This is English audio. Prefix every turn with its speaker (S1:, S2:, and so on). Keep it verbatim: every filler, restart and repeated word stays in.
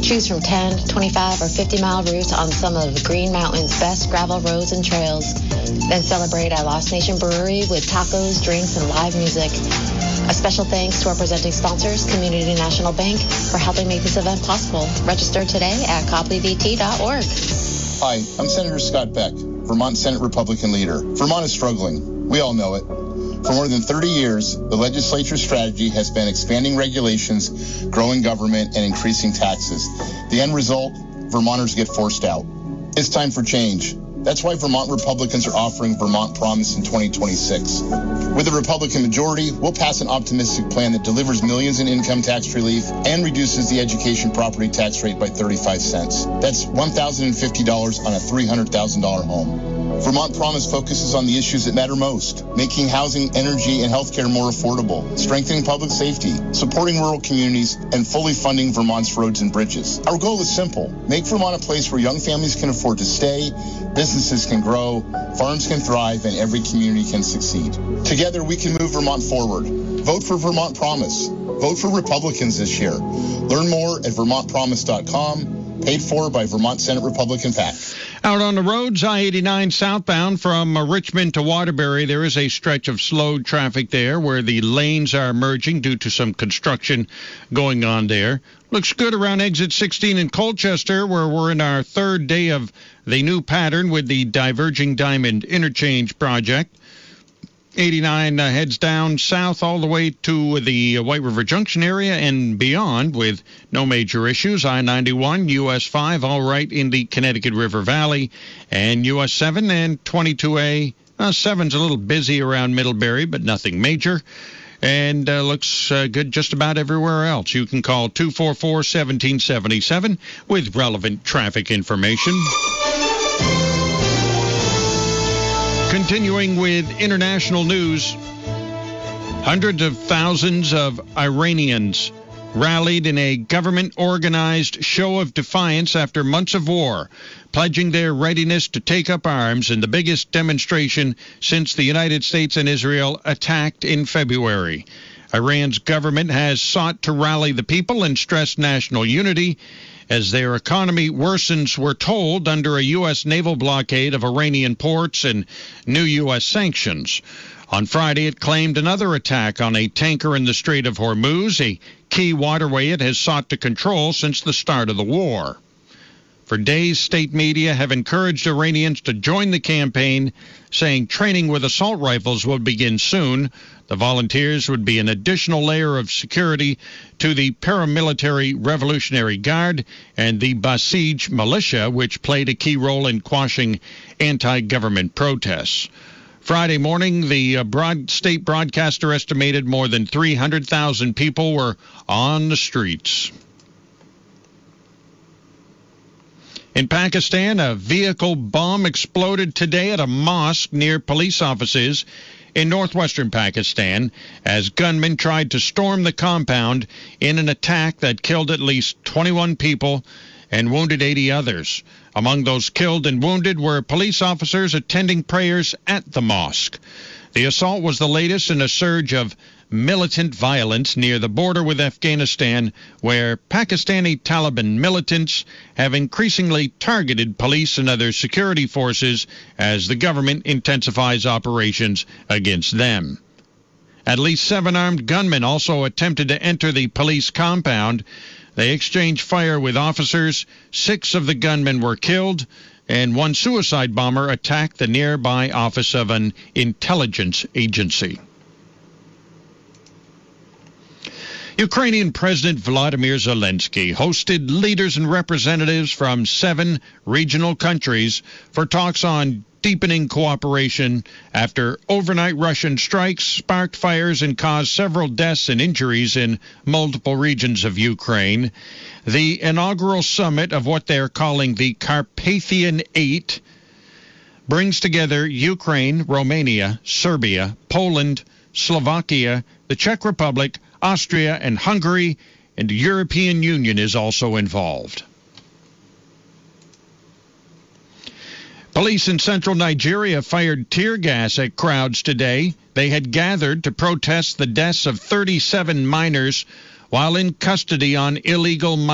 S1: Choose from ten, twenty-five, or fifty-mile routes on some of the Green Mountain's best gravel roads and trails. Then celebrate at Lost Nation Brewery with tacos, drinks, and live music. A special thanks to our presenting sponsors, Community National Bank, for helping make this event possible. Register today at copley v t dot org.
S2: Hi, I'm Senator Scott Beck, Vermont Senate Republican leader. Vermont is struggling. We all know it. For more than thirty years, the legislature's strategy has been expanding regulations, growing government, and increasing taxes. The end result, Vermonters get forced out. It's time for change. That's why Vermont Republicans are offering Vermont Promise in twenty twenty-six. With a Republican majority, we'll pass an optimistic plan that delivers millions in income tax relief and reduces the education property tax rate by thirty-five cents. That's one thousand fifty dollars on a three hundred thousand dollars home. Vermont Promise focuses on the issues that matter most, making housing, energy, and healthcare more affordable, strengthening public safety, supporting rural communities, and fully funding Vermont's roads and bridges. Our goal is simple: make Vermont a place where young families can afford to stay, businesses can grow, farms can thrive, and every community can succeed. Together, we can move Vermont forward. Vote for Vermont Promise. Vote for Republicans this year. Learn more at vermont promise dot com. Paid for by Vermont Senate Republican PAC.
S3: Out on the roads, I eighty-nine southbound from uh, Richmond to Waterbury, there is a stretch of slowed traffic there where the lanes are merging due to some construction going on there. Looks good around exit sixteen in Colchester, where we're in our third day of the new pattern with the Diverging Diamond Interchange project. eighty-nine uh, heads down south all the way to the uh, White River Junction area and beyond with no major issues. I ninety-one, U S five, all right in the Connecticut River Valley, and U S seven and twenty-two A. Uh, seven's a little busy around Middlebury, but nothing major. And uh, looks uh, good just about everywhere else. You can call two four four, one seven seven seven with relevant traffic information. Continuing with international news, hundreds of thousands of Iranians rallied in a government-organized show of defiance after months of war, pledging their readiness to take up arms in the biggest demonstration since the United States and Israel attacked in February. Iran's government has sought to rally the people and stress national unity as their economy worsens, we're told, under a U S naval blockade of Iranian ports and new U S sanctions. On Friday, it claimed another attack on a tanker in the Strait of Hormuz, a key waterway it has sought to control since the start of the war. For days, state media have encouraged Iranians to join the campaign, saying training with assault rifles will begin soon. The volunteers would be an additional layer of security to the paramilitary Revolutionary Guard and the Basij militia, which played a key role in quashing anti-government protests. Friday morning, the uh, broad state broadcaster estimated more than three hundred thousand people were on the streets. In Pakistan, a vehicle bomb exploded today at a mosque near police offices in northwestern Pakistan as gunmen tried to storm the compound in an attack that killed at least twenty-one people and wounded eighty others. Among those killed and wounded were police officers attending prayers at the mosque. The assault was the latest in a surge of militant violence near the border with Afghanistan, where Pakistani Taliban militants have increasingly targeted police and other security forces as the government intensifies operations against them. At least seven armed gunmen also attempted to enter the police compound. They exchanged fire with officers. Six of the gunmen were killed, and one suicide bomber attacked the nearby office of an intelligence agency. Ukrainian President Volodymyr Zelensky hosted leaders and representatives from seven regional countries for talks on deepening cooperation after overnight Russian strikes sparked fires and caused several deaths and injuries in multiple regions of Ukraine. The inaugural summit of what they're calling the Carpathian Eight brings together Ukraine, Romania, Serbia, Poland, Slovakia, the Czech Republic, Austria, and Hungary, and the European Union is also involved. Police in central Nigeria fired tear gas at crowds today. They had gathered to protest the deaths of thirty-seven minors while in custody on illegal